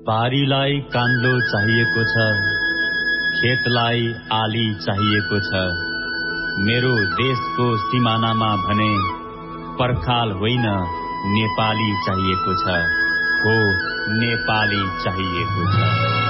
बारीलाई कान्लो चाहिएको छ, खेतलाई आली चाहिएको छ। मेरो देशको सिमानामा भने पर्खाल होइन नेपाली चाहिएको छ। हो, नेपाली चाहिएको छ।